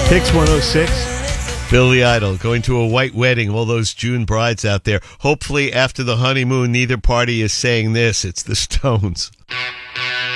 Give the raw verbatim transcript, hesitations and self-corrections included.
Pix one oh six. Billy Idol going to a white wedding. All those June brides out there. Hopefully after the honeymoon, neither party is saying this. It's the Stones.